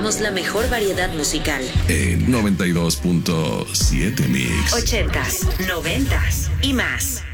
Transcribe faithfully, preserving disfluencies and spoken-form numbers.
presentamos la mejor variedad musical. En noventa y dos punto siete Mix. Ochentas, noventas y más.